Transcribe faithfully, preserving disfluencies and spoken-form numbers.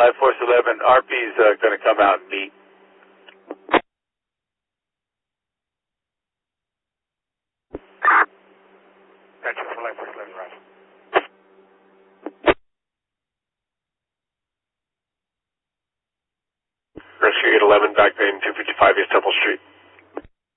Life Force eleven, R P's uh, going to come out and meet. Gotcha, for Life Force eleven, Roger. Rescue eight eleven, back lane two fifty-five East Temple Street.